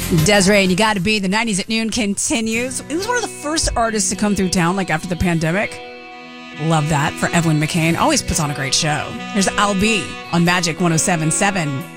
Desiree, and You Gotta Be, the 90s at Noon continues. It was one of the first artists to come through town, like after the pandemic. Love that for Evelyn McCain. Always puts on a great show. Here's I'll Be on Magic 107.7.